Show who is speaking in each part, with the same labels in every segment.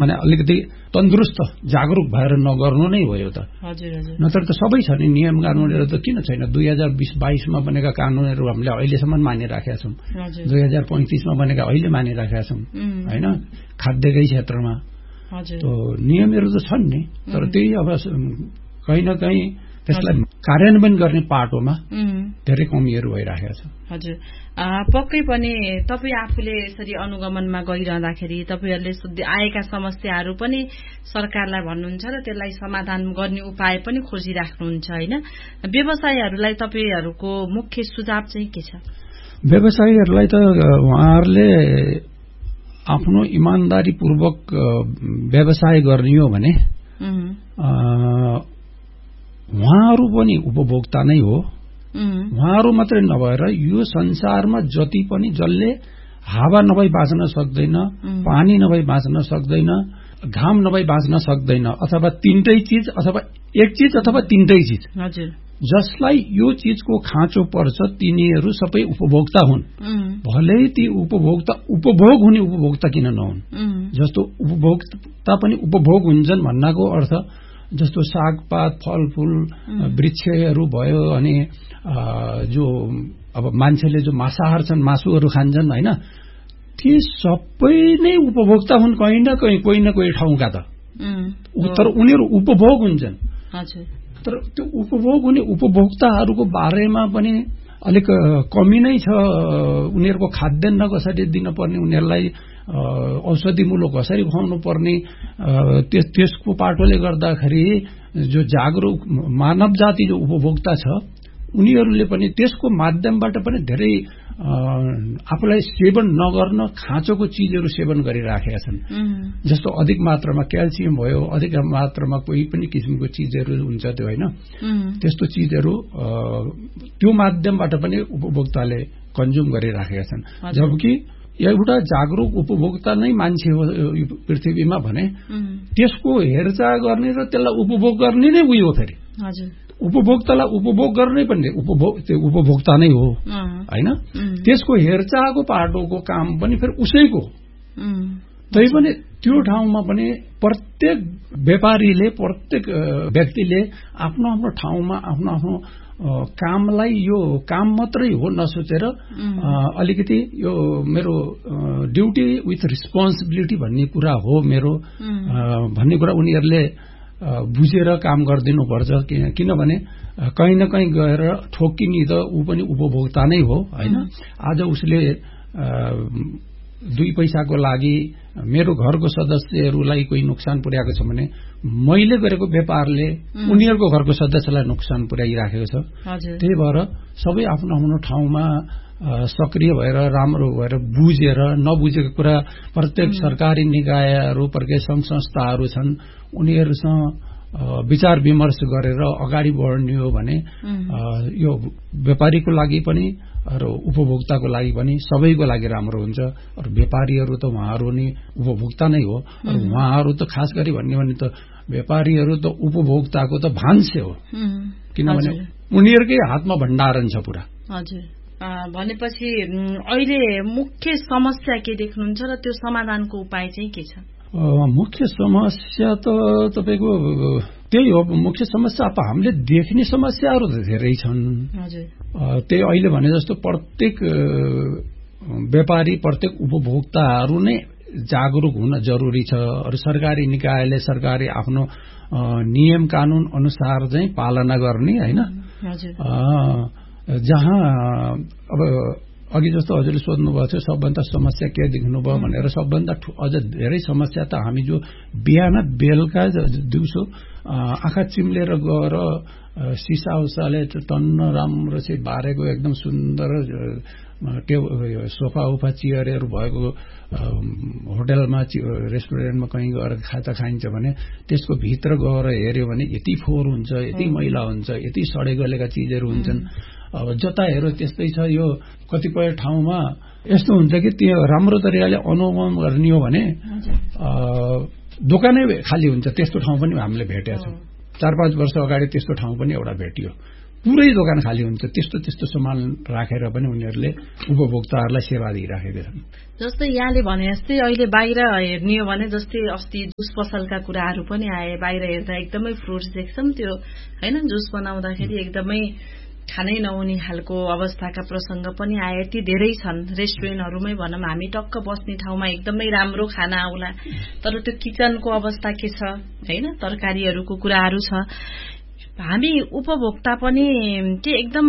Speaker 1: माने अलिकति तन्दुरुस्त जागरूक भएर नगर्नु नै हो त। नत्र त सबै छ नि नियम कानूनहरू त किन छैन। 2020-22 मा बनेका कानूनहरू हामीले अहिलेसम्म मानिराखेका छौं। 2035 मा बनेका अहिले मानिराखेका छौं हैन। खाद्यकै क्षेत्रमा नियमहरू त छन् नि, तर त्यही अब कहीँ न कहीँ त्यसलाई कार्यान्वयन गर्ने पाटोमा धेरै कमीहरू भइरहेका छ।
Speaker 2: हजुर, पक्कै पनि तपाईँ आफूले यसरी अनुगमनमा गइरहँदाखेरि तपाईहरूले आएका समस्याहरू पनि सरकारलाई भन्नुहुन्छ र त्यसलाई समाधान गर्ने उपाय पनि खोजिराख्नुहुन्छ हैन। व्यवसायीहरूलाई तपाईहरूको मुख्य सुझाव चाहिँ के छ?
Speaker 1: व्यवसायीहरूलाई त उहाँहरूले आफ्नो इमानदारीपूर्वक व्यवसाय गर्ने हो भने उहाँहरू पनि उपभोक्ता नै हो। उहाँहरू मात्रै नभएर यो संसारमा जति पनि जसले हावा नभई बाँच्न सक्दैन, पानी नभई बाँच्न सक्दैन, घाम नभई बाँच्न सक्दैन, अथवा तीनटै चिज अथवा एक चिज अथवा तीनटै चिज, जसलाई यो चिजको खाँचो पर्छ तिनीहरू सबै उपभोक्ता हुन्। भलै ती उपभोक्ता उपभोग हुने उपभोक्ता किन नहुन्। जस्तो उपभोक्ता पनि उपभोग हुन्छन् भन्नाको अर्थ जस्तो सागपात फलफूल वृक्षहरू भयो अनि जो अब मान्छेले जो मांसाहार छन् मासुहरू खान्छन् हैन, ती सबै नै उपभोक्ता हुन् कहीँ न कहीँ कोही न कोही ठाउँका त। तर उनीहरू उपभोग हुन्छन्। तर त्यो उपभोग हुने उपभोक्ताहरूको बारेमा पनि अलिक कमी नै छ। उनीहरूको खाद्यान्न कसरी दिन पर्ने, उनीहरूलाई औषधिमूलक कसरी खुवाउनु पर्ने, त्यसको पाटोले गर्दाखेरि जो जागरूक मानव जाति जो उपभोक्ता छ उनीहरूले पनि त्यसको माध्यमबाट पनि धेरै आफूलाई सेवन नगर्न खाँचोको चीजहरू सेवन गरिराखेका छन्। जस्तो अधिक मात्रामा क्याल्सियम भयो, अधिक मात्रामा कोही पनि किसिमको चीजहरू हुन्छ त्यो हैन, त्यस्तो चीजहरू त्यो माध्यमबाट पनि उपभोक्ताले कन्ज्युम गरिराखेका छन्। जबकि एउटा जागरूक उपभोक्ता नै मान्छे हो यो पृथ्वीमा भने त्यसको हेरचाह गर्ने र त्यसलाई उपभोग गर्ने नै उयो हो। फेरि उपभोक्तालाई उपभोग गर्ने पनि उपभोक्ता नै हो हैन। त्यसको हेरचाहको पाटोको काम पनि फेरि उसैको। तै पनि त्यो ठाउँमा पनि प्रत्येक व्यापारीले प्रत्येक व्यक्तिले आफ्नो आफ्नो ठाउँमा आफ्नो आफ्नो कामलाई यो काम मात्रै हो नसोचेर अलिकति यो मेरो ड्युटी विथ रिस्पोन्सिबिलिटी भन्ने कुरा हो मेरो भन्ने कुरा उनीहरूले बुझेर काम गरिदिनु पर्छ। किनभने कहीँ न कहीँ गएर ठोकिने त ऊ पनि उपभोक्ता नै हो हैन। आज उसले 2 पैसाको लागि मेरो घरको सदस्यहरूलाई कोही नोक्सान पुर्याएको छ भने मैले गरेको व्यापारले उनीहरूको घरको सदस्यलाई नोक्सान पुर्याइराखेको छ। त्यही भएर सबै आफ्नो आफ्नो ठाउँमा सक्रिय भएर राम्रो भएर बुझेर नबुझेको कुरा प्रत्येक सरकारी निकायहरू प्रत्येक संघ संस्थाहरू छन् उनीहरूसँग विचार विमर्श गरेर अगाडि बढ्ने हो भने यो व्यापारीको लागि पनि र उपभोक्ताको लागि पनि सबैको लागि राम्रो हुन्छ। र व्यापारीहरू त उहाँहरू नि उपभोक्ता नै हो। र उहाँहरू त खास गरी भन्ने भने त व्यापारीहरू त उपभोक्ताको त भान्से हो। किनभने उनीहरूकै हातमा भण्डारण छ पुरा।
Speaker 2: हजुर, भनेपछि अहिले मुख्य समस्या के देख्नुहुन्छ र त्यो समाधानको उपाय चाहिँ के छ?
Speaker 1: मुख्य समस्या त तपाईको त्यही हो। मुख्य समस्या अब हामीले देख्ने समस्याहरू त धेरै छन्। त्यही अहिले भने जस्तो प्रत्येक व्यापारी प्रत्येक उपभोक्ताहरू नै जागरूक हुन जरुरी छ। र सरकारी निकायले सरकारी आफ्नो नियम कानून अनुसार चाहिँ पालना गर्ने हैन। जहाँ अब अघि जस्तो हजुरले सोध्नु भएको थियो सबभन्दा समस्या के देख्नुभयो भनेर, सबभन्दा अझ धेरै समस्या त हामी जो बिहान बेलुका दिउँसो आँखा चिम्लेर गएर सिसा उसाले टन्न राम्रो चाहिँ बारेको एकदम सुन्दर सोफा उफा चियरहरू भएको होटलमा रेस्टुरेन्टमा कहीँ गएर खाता खाइन्छ भने त्यसको भित्र गएर हेर्यो भने यति फोहोर हुन्छ, यति मैला हुन्छ, यति सडे गलेका चिजहरू हुन्छन्। अब जता हेर्यो त्यस्तै छ। यो कतिपय ठाउँमा यस्तो हुन्छ कि त्यो राम्रो तरिकाले अनुगमन गर्ने हो भने दोकानै खाली हुन्छ। त्यस्तो ठाउँ पनि हामीले भेटेका छौँ। 4-5 वर्ष अगाडि त्यस्तो ठाउँ पनि एउटा भेटियो। पुरै दोकान खाली हुन्छ। त्यस्तो सामान राखेर पनि उनीहरूले उपभोक्ताहरूलाई सेवा दिइराखेका छन्।
Speaker 2: जस्तै यहाँले भने जस्तै अहिले बाहिर हेर्ने हो भने जस्तै अस्ति जुस पसलका कुराहरू पनि आए। बाहिर हेर्दा एकदमै फ्रुट्स देख्छौं, त्यो हैन जुस बनाउँदाखेरि एकदमै खानै नहुने खालको अवस्थाका प्रसंग पनि आए। यति धेरै छन्। रेस्टुरेन्टहरुमै भनौं हामी टक्क बस्ने ठाउँमा एकदमै राम्रो खाना आउला, तर त्यो किचनको अवस्था के छ हैन, तरकारीहरुको कुराहरू छ। हामी उपभोक्ता पनि के एकदम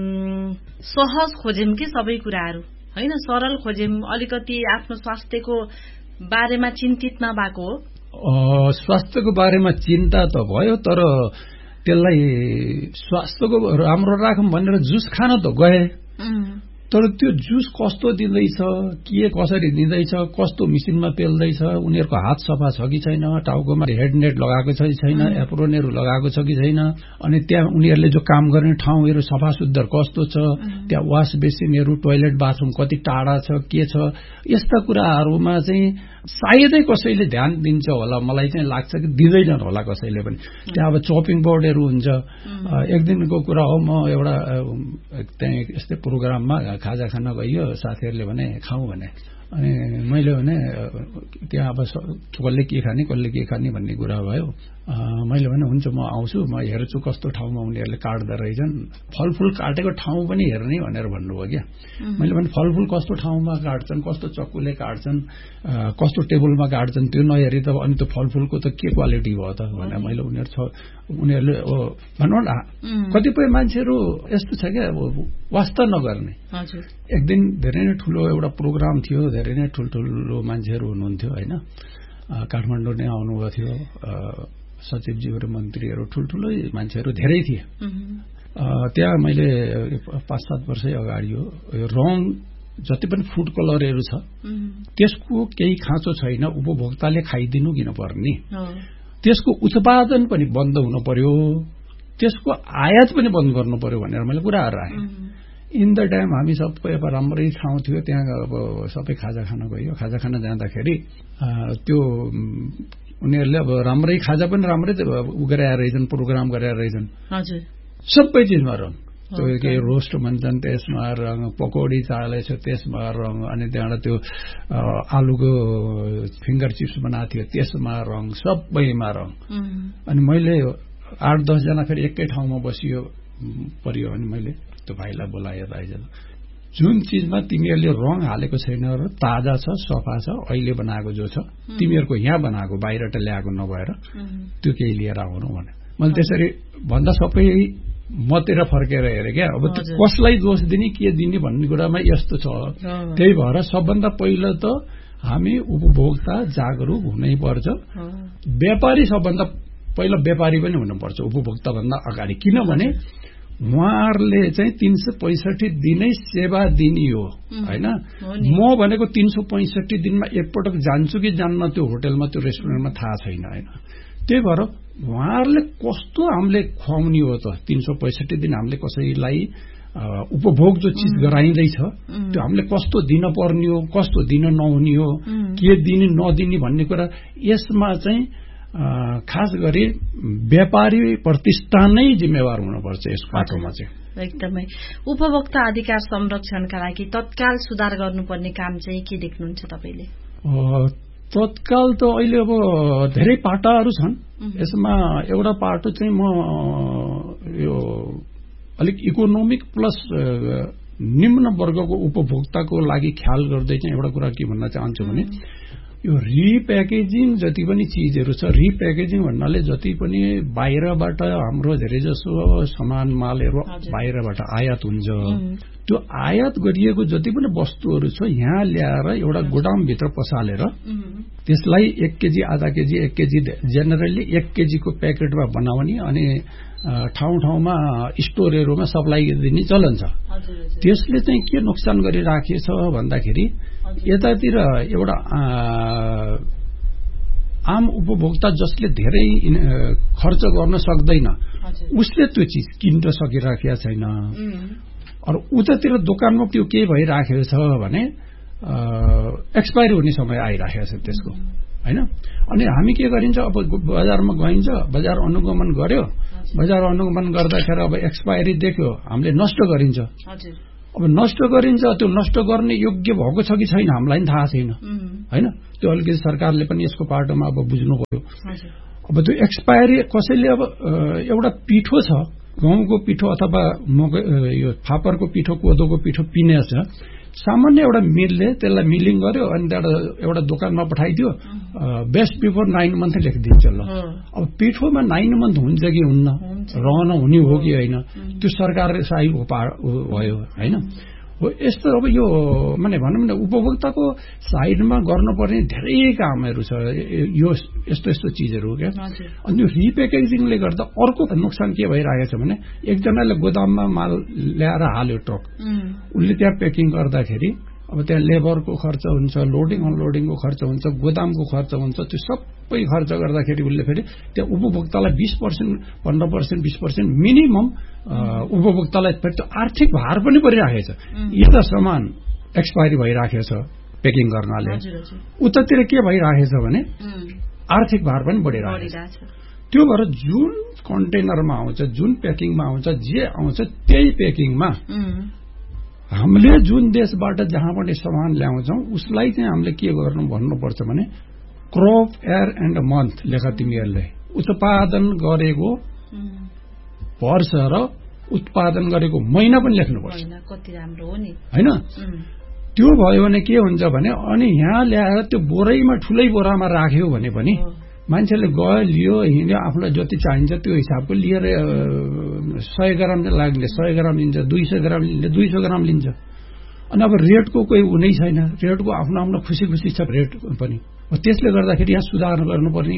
Speaker 2: सहज खोज्यौं कि सबै कुराहरू हैन, सरल खोज्यौं, अलिकति आफ्नो स्वास्थ्यको बारेमा चिन्तित नभएको हो।
Speaker 1: स्वास्थ्यको बारेमा चिन्ता त भयो, तर त्यसलाई स्वास्थ्यको राम्रो राखौं भनेर जुस खान त गए, तर त्यो जुस कस्तो दिँदैछ, के कसरी दिँदैछ, कस्तो मिसिनमा पेल्दैछ, उनीहरूको हात सफा छ कि छैन, टाउकोमा हेडनेट लगाएको छ कि छैन, एप्रोनहरू लगाएको छ कि छैन, अनि त्यहाँ उनीहरूले जो काम गर्ने ठाउँहरू सफा सुग्घर कस्तो छ, त्यहाँ वास बेसिनहरू, टोयलेट बाथरुम कति टाढा छ, के छ, यस्ता कुराहरूमा चाहिँ सायदै कसैले ध्यान दिन्छ होला, मलाई चाहिँ लाग्छ कि दिँदैनन् होला कसैले पनि। त्यहाँ अब चपिङ बोर्डहरू हुन्छ। एक दिनको कुरा हो, म एउटा त्यहाँ यस्तै प्रोग्राममा खाजा खान गइयो, साथीहरूले भने खाउँ भने, अनि मैले भने त्यहाँ अब कसले के खाने भन्ने कुरा भयो। मैले भने हुन्छ म आउँछु, म हेर्छु कस्तो ठाउँमा उनीहरूले काट्दा रहेछन्, फलफूल काटेको ठाउँ पनि हेर्ने भनेर भन्नुभयो क्या। मैले भने फलफूल कस्तो ठाउँमा काट्छन्, कस्तो चक्कुले काट्छन्, कस्तो टेबलमा काट्छन्, त्यो नहेरी त अनि त्यो फलफूलको त के क्वालिटी भयो त भनेर मैले उनीहरूले भनौँ न, कतिपय मान्छेहरू यस्तो छ क्या वास्ता नगर्ने। एक दिन धेरै नै ठुलो एउटा प्रोग्राम थियो, धेरै नै ठुल्ठुलो मान्छेहरू हुनुहुन्थ्यो हैन, काठमाडौँ नै आउनुभएको थियो, सचिवजीहरू, मन्त्रीहरू, ठुल्ठुलै मान्छेहरू धेरै थिए। त्यहाँ मैले 5-7 वर्षै अगाडि हो, रङ जति पनि फुड कलरहरू छ त्यसको केही खाँचो छैन, उपभोक्ताले खाइदिनु किन पर्ने, त्यसको उत्पादन पनि बन्द हुनु पर्यो, त्यसको आयात पनि बन्द गर्नु पर्यो भनेर मैले कुराहरू राखेँ। इन द टाइम हामी सबै अब राम्रै ठाउँ थियो, त्यहाँ अब सबै खाजा खान गयो। खाजा खान जाँदाखेरि त्यो उनीहरूले अब राम्रै खाजा पनि राम्रै गराएर रहेछन्, प्रोग्राम गराएर रहेछन्, सबै चिजमा रङ, त्यो के रोस्ट भन्छन् त्यसमा रङ, पकौडी चालेछ त्यसमा रङ, अनि त्यहाँबाट त्यो आलुको फिङ्गर चिप्स बनाएको थियो त्यसमा रङ, सबैमा रङ। अनि मैले 8-10 जना फेरि एकै ठाउँमा बसियो परियो, अनि मैले त्यो भाइलाई बोलाएँ, दाइजन जुन चिजमा तिमीहरूले रङ हालेको छैन र ताजा छ, सफा छ, अहिले बनाएको जो छ, तिमीहरूको यहाँ बनाएको बाहिरबाट ल्याएको नभएर त्यो केही लिएर आउनु भने। मैले त्यसरी भन्दा सबै मतिर फर्केर हेरेँ क्या। अब कसलाई दोष दिने के दिने भन्ने कुरामा यस्तो छ। त्यही भएर सबभन्दा पहिला त हामी उपभोक्ता जागरुक हुनै पर्छ। व्यापारी सबभन्दा पहिला व्यापारी पनि हुनुपर्छ उपभोक्ता भन्दा अगाडि, किनभने उहाँहरूले चाहिँ 365 दिनै सेवा दिने हो हैन। म भनेको 365 दिनमा एकपटक जान्छु कि जान्न त्यो होटलमा, त्यो रेस्टुरेन्टमा थाहा छैन हैन। त्यही भएर उहाँहरूले कस्तो हामीले खुवाउने हो त, 365 दिन हामीले कसैलाई उपभोग जो चिज गराइँदैछ त्यो हामीले कस्तो दिन पर्ने हो, कस्तो दिन नहुने हो, के दिने नदिने भन्ने कुरा यसमा चाहिँ खास गरी व्यापारी प्रतिष्ठान नै जिम्मेवार हुनुपर्छ यस बाटोमा चाहिँ।
Speaker 2: एकदमै उपभोक्ता अधिकार संरक्षणका लागि तत्काल सुधार गर्नुपर्ने काम चाहिँ के देख्नुहुन्छ तपाईले?
Speaker 1: तत्काल त अहिले अब धेरै पाटाहरू छन्। यसमा एउटा पाटो चाहिँ म यो अलिक इकोनोमिक प्लस निम्न वर्गको उपभोक्ताको लागि ख्याल गर्दै चाहिँ एउटा कुरा के भन्न चाहन्छु भने यो रिप्याकेजिङ जति पनि चिजहरू छ, रिप्याकेजिङ भन्नाले जति पनि बाहिरबाट हाम्रो धेरै जसो सामान मालहरू बाहिरबाट आयात हुन्छ, त्यो आयात गरिएको जति पनि वस्तुहरू छ यहाँ ल्याएर एउटा गोदामभित्र पसालेर त्यसलाई 1 केजी, आधा केजी, 1 केजी, जेनरली 1 केजीको प्याकेटमा बनाउने अनि ठाउँ ठाउँमा स्टोरहरूमा सप्लाई दिने चलन छ। त्यसले चाहिँ के नोक्सान गरिराखेछ भन्दाखेरि यतातिर एउटा आम उपभोक्ता जसले धेरै खर्च गर्न सक्दैन उसले त्यो चिज किन्न सकिराखेको छैन। अरू उतातिर दोकानमा त्यो के भइराखेको छ भने एक्सपायरी हुने समय आइराखेको छ त्यसको हैन। अनि हामी के गरिन्छ, अब बजारमा गइन्छ, बजार अनुगमन गर्यो, बजार अनुगमन गर्दाखेरि अब एक्सपायरी देख्यो हामीले नष्ट गरिन्छ। अब नष्ट गरिन्छ, त्यो नष्ट गर्ने योग्य भएको छ कि छैन हामीलाई पनि थाहा छैन हैन। त्यो अलिकति सरकारले पनि यसको पाटोमा अब बुझ्नु पर्यो। अब त्यो एक्सपायरी कसैले अब एउटा पिठो छ, गहुँको पिठो अथवा यो फापरको पिठो, कोदोको पिठो पिने छ, सामान्य एउटा मिलले त्यसलाई मिलिङ गर्यो अनि एउटा दोकानमा पठाइदियो, बेस्ट बिफोर 9 मन्थ लेखिदिन्छ। ल अब पिठोमा 9 मन्थ हुन्छ कि हुन्न, रहन हुने हो कि होइन, त्यो सरकारले सही भयो होइन। हो यस्तो अब यो माने भनौँ न उपभोक्ताको साइडमा गर्नुपर्ने धेरै कामहरू छ, यो यस्तो यस्तो चिजहरू हो क्या। अनि यो रिप्याकेजिङले गर्दा अर्को नोक्सान के भइरहेको छ भने एकजनाले गोदाममा माल ल्याएर हाल्यो ट्रक, उसले त्यहाँ पेकिङ गर्दाखेरि अब त्यहाँ लेबरको खर्च हुन्छ, लोडिङ अनलोडिङको खर्च हुन्छ, गोदामको खर्च हुन्छ, त्यो सबै खर्च गर्दाखेरि उसले फेरि त्यहाँ उपभोक्तालाई 20%, 15%, 20% मिनिमम उपभोक्तालाई फेरि त्यो आर्थिक भार पनि परिराखेको छ। यता सामान एक्सपायरी भइराखेको छ पेकिङ गर्नाले, उतातिर के भइराखेको छ भने आर्थिक भार पनि बढिरहेको छ। त्यो भएर जुन कन्टेनरमा आउँछ, जुन पेकिङमा आउँछ, जे आउँछ त्यही पेकिङमा हामीले जुन देशबाट जहाँबाट सामान ल्याउँछौँ उसलाई चाहिँ हामीले के गर्नु भन्नुपर्छ भने क्रप एयर एन्ड मन्थ लेख तिमीहरूले, उत्पादन गरेको वर्ष र उत्पादन गरेको महिना पनि लेख्नुपर्छ होइन। त्यो भयो भने के हुन्छ भने अनि यहाँ ल्याएर त्यो बोरैमा ठुलै बोरामा राख्यो भने पनि मान्छेले गयो लियो हिँड्यो, आफूलाई जति चाहिन्छ त्यो हिसाबको लिएर 100 ग्राम लाग्ने 100 ग्राम लिन्छ, 200 ग्राम लिन्छ, 200 ग्राम लिन्छ। अनि अब रेटको कोही हुनै छैन, रेटको आफ्नो आफ्नो खुसी खुसी छ रेट पनि। त्यसले गर्दाखेरि यहाँ सुधार गर्नुपर्ने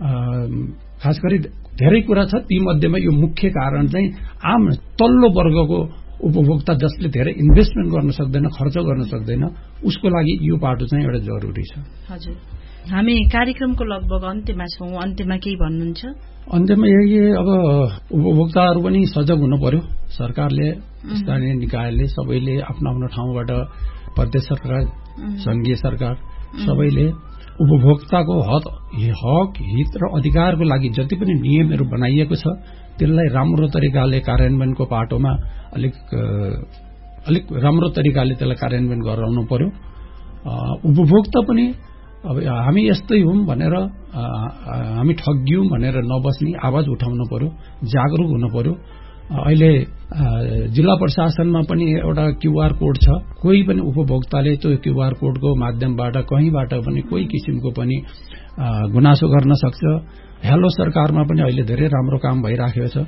Speaker 1: खास गरी धेरै कुरा छ। ती मध्येमा यो मुख्य कारण चाहिँ आम तल्लो वर्गको उपभोक्ता जसले धेरै इन्भेस्टमेन्ट गर्न सक्दैन, खर्च गर्न सक्दैन, उसको लागि यो बाटो चाहिँ एउटा जरुरी छ।
Speaker 2: हजुर, हामी कार्यक्रमको लगभग अन्त्यमा छौं, अन्त्यमा केही भन्नुहुन्छ?
Speaker 1: अन्त्यमा यही अब उपभोक्ताहरू पनि सजग हुनु पर्यो। सरकारले, स्थानीय निकायले सबैले आफ्नो आफ्नो ठाउँबाट, प्रदेश सरकार, संघीय सरकार सबैले उपभोक्ताको हक, हित र अधिकारको लागि जति पनि नियमहरू बनाइएको छ त्यसलाई राम्रो तरिकाले कार्यान्वयनको पाटोमा अलिक राम्रो तरिकाले त्यसलाई कार्यान्वयन गराउनु पर्यो। उपभोक्ता पनि अब हामी यस्तै हौं भनेर हामी ठगियौं भनेर नबस्ने, आवाज उठाउनु पर्यो, जागरूक हुनु पर्यो। अहिले जिल्ला प्रशासनमा पनि एउटा क्यूआर कोड छ, कोही पनि उपभोक्ताले त्यो क्यूआर कोडको माध्यमबाट कहीँबाट पनि कोही किसिमको पनि गुनासो गर्न सक्छ। हेलो सरकारमा पनि अहिले धेरै राम्रो काम भइराखेको छ।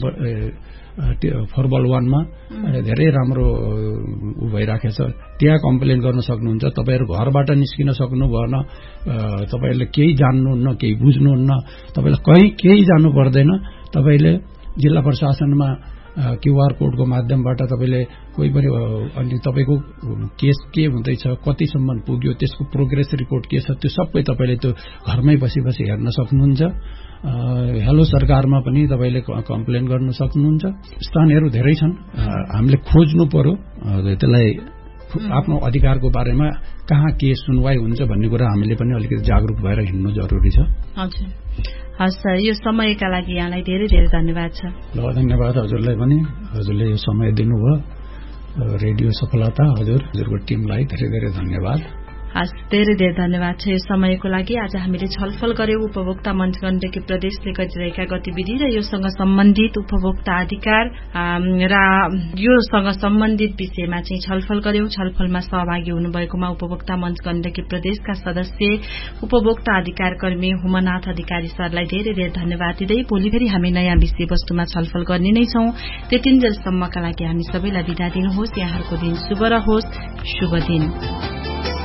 Speaker 1: फुटबल 1 मा धेरै राम्रो भइराखेको छ। त्यहाँ कम्प्लेन गर्न सक्नुहुन्छ। तपाईहरु घरबाट निस्किन सक्नु भएन, तपाईहरुले केही जान्नुहुन्न, केही बुझ्नुहुन्न, तपाईलाई कहीँ केही जानु पर्दैन। तपाईले जिल्ला प्रशासनमा क्यूआर कोडको माध्यमबाट तपाईले कोही पनि अनि तपाईको केस के हुँदैछ, कतिसम्म पुग्यो, त्यसको प्रोग्रेस रिपोर्ट के छ, त्यो सबै तपाईले त्यो घरमै बसी हेर्न सक्नुहुन्छ। हेलो सरकारमा पनि तपाईले कम्प्लेन गर्न सक्नुहुन्छ। स्थानहरू धेरै छन्, हामीले खोज्नु पर्यो। त्यसलाई आफ्नो अधिकारको बारेमा कहाँ के सुनवाई हुन्छ भन्ने कुरा हामीले पनि अलिकति जागरुक भएर हिँड्नु जरुरी छ।
Speaker 2: हजुर, हस् सर, यो समयका लागि यहाँलाई धेरै धेरै धन्यवाद छ।
Speaker 1: ल, धन्यवाद हजुरलाई पनि, हजुरले यो समय दिनुभयो। रेडियो सफलता हजुरको टिमलाई धेरै धेरै धन्यवाद।
Speaker 2: हस्, धेरै धेरै धन्यवाद छ यो समयको लागि। आज हामीले छलफल गर्यौं उपभोक्ता मञ्च गण्डकी प्रदेशले गरिरहेका गतिविधि र योसँग सम्बन्धित उपभोक्ता अधिकार र योसँग सम्बन्धित विषयमा चाहिँ छलफल गर्यौं। छलफलमा सहभागी हुनुभएकोमा उपभोक्ता मञ्च गण्डकी प्रदेशका सदस्य उपभोक्ता अधिकार कर्मी हुमनाथ अधिकारी सरलाई धेरै धेरै धन्यवाद दिँदै भोलि फेरि हामी नयाँ विषयवस्तुमा छलफल गर्ने नै छौं। त्यतिन्जेलसम्मका लागि हामी सबैलाई बिदा दिनुहोस्। यहाँहरूको दिन शुभ रहोस्। शुभ दिन।